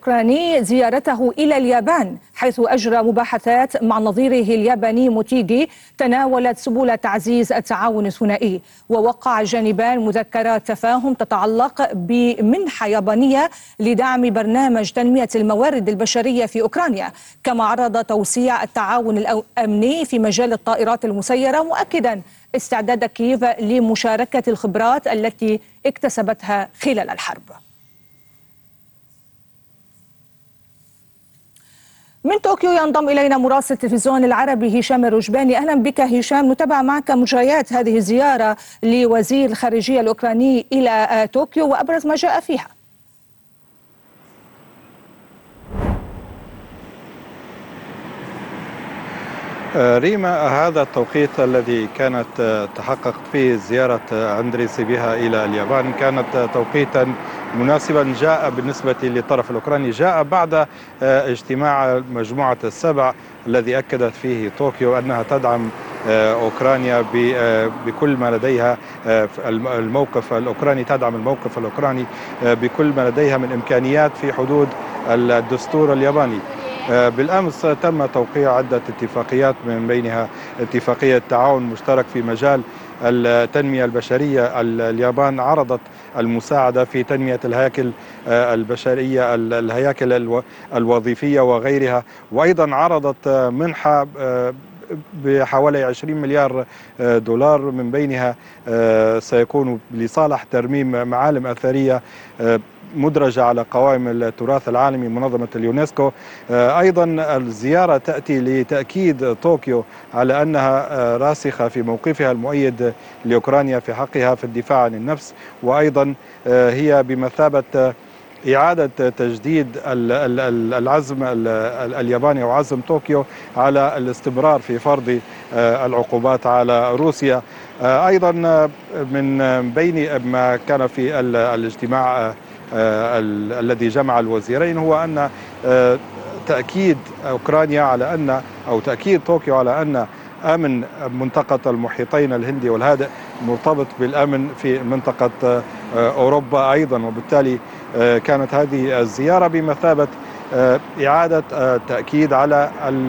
الأوكراني زيارته إلى اليابان، حيث أجرى مباحثات مع نظيره الياباني موتيغي تناولت سبل تعزيز التعاون الثنائي. ووقع الجانبان مذكرات تفاهم تتعلق بمنحة يابانية لدعم برنامج تنمية الموارد البشرية في أوكرانيا، كما عرض توسيع التعاون الأمني في مجال الطائرات المسيرة، مؤكدا استعداد كييف لمشاركة الخبرات التي اكتسبتها خلال الحرب. من طوكيو ينضم إلينا مراسل التلفزيون العربي هشام الرجباني. أهلا بك هشام، نتابع معك مجريات هذه الزيارة لوزير الخارجية الأوكراني إلى طوكيو وأبرز ما جاء فيها. ريما، هذا التوقيت الذي كانت تحقق فيه زيارة أندري سيبيها إلى اليابان كانت توقيتا مناسبا، جاء بالنسبة للطرف الأوكراني جاء بعد اجتماع مجموعة السبع الذي أكدت فيه طوكيو أنها تدعم أوكرانيا بكل ما لديها. الموقف الأوكراني تدعم الموقف الأوكراني بكل ما لديها من إمكانيات في حدود الدستور الياباني. بالأمس تم توقيع عدة اتفاقيات، من بينها اتفاقية تعاون مشترك في مجال التنمية البشرية. اليابان عرضت المساعدة في تنمية الهياكل البشرية، الهياكل الوظيفية وغيرها، وأيضا عرضت منحة بحوالي 20 مليار دولار، من بينها سيكون لصالح ترميم معالم أثرية مدرجة على قوائم التراث العالمي منظمة اليونسكو. أيضا الزيارة تأتي لتأكيد طوكيو على أنها راسخة في موقفها المؤيد لأوكرانيا في حقها في الدفاع عن النفس، وأيضا هي بمثابة إعادة تجديد العزم الياباني وعزم طوكيو على الاستمرار في فرض العقوبات على روسيا. أيضا من بين ما كان في الاجتماع الذي جمع الوزيرين هو أن تأكيد أوكرانيا على أن، أو تأكيد طوكيو على أن أمن منطقة المحيطين الهندي والهادئ مرتبط بالأمن في منطقة أوروبا أيضا. وبالتالي كانت هذه الزيارة بمثابة إعادة تأكيد على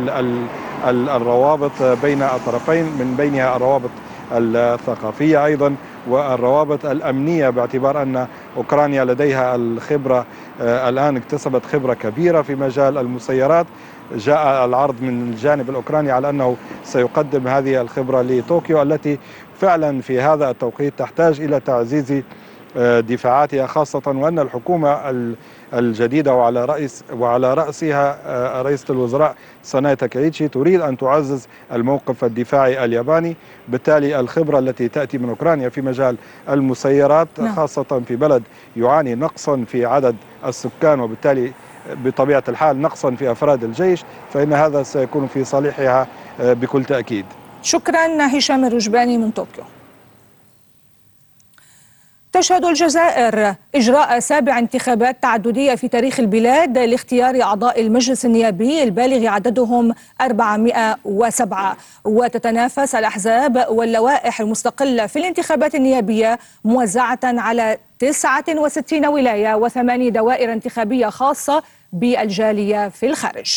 الروابط بين الطرفين، من بينها الروابط الثقافية أيضا والروابط الأمنية، باعتبار أن أوكرانيا لديها الخبرة، الآن اكتسبت خبرة كبيرة في مجال المسيرات. جاء العرض من الجانب الأوكراني على أنه سيقدم هذه الخبرة لطوكيو، التي فعلا في هذا التوقيت تحتاج إلى تعزيز دفاعاتها، خاصة وأن الحكومة الجديدة وعلى رأسها رئيسة الوزراء ساناي تاكايتشي تريد أن تعزز الموقف الدفاعي الياباني. بالتالي الخبرة التي تأتي من أوكرانيا في مجال المسيرات، خاصة في بلد يعاني نقصا في عدد السكان، وبالتالي بطبيعة الحال نقصا في أفراد الجيش، فإن هذا سيكون في صالحها بكل تأكيد. شكرا هشام الرجباني من طوكيو. تشهد الجزائر إجراء 7 انتخابات تعددية في تاريخ البلاد لاختيار أعضاء المجلس النيابي البالغ عددهم 407، وتتنافس الأحزاب واللوائح المستقلة في الانتخابات النيابية، موزعة على 69 ولاية و8 دوائر انتخابية خاصة بالجالية في الخارج.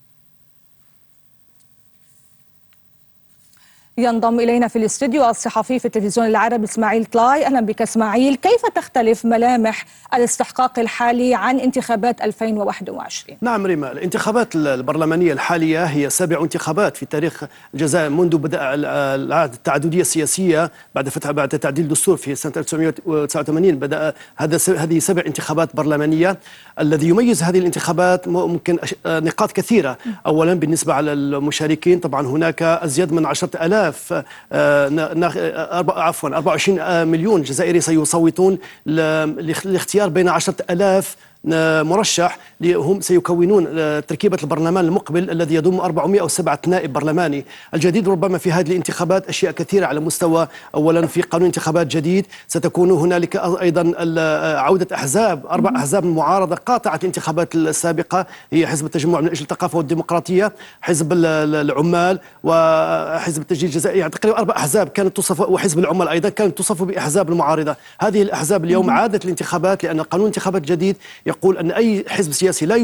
ينضم إلينا في الاستوديو الصحفي في التلفزيون العربي إسماعيل طلاي. أهلا بك إسماعيل. كيف تختلف ملامح الاستحقاق الحالي عن انتخابات 2021؟ نعم ريما، الانتخابات البرلمانية الحالية هي 7 انتخابات في تاريخ الجزائر منذ بدأ العهد التعددية السياسية بعد تعديل الدستور في سنة 1989. بدأ هذه 7 انتخابات برلمانية. الذي يميز هذه الانتخابات ممكن نقاط كثيرة. أولا بالنسبة على المشاركين، طبعا هناك أزيد من 10,000 24 مليون جزائري سيصوتون لاختيار بين 10,000 مرشح هم سيكونون تركيبة البرلمان المقبل الذي يضم 407 نائب برلماني. الجديد ربما في هذه الانتخابات أشياء كثيرة على مستوى، أولا في قانون انتخابات جديد، ستكون هنالك أيضا عودة أحزاب، 4 أحزاب المعارضة قاطعت الانتخابات السابقة، هي حزب التجمع من أجل الثقافة والديمقراطية، حزب العمال، وحزب التجديد الجزائري، يعني تقريبا 4 أحزاب كانت تصف، وحزب العمال أيضا كانت تصف بأحزاب المعارضة. هذه الأحزاب اليوم عادت الانتخابات لأن قانون انتخابات جديد يقول أن أي حزب سياسي لا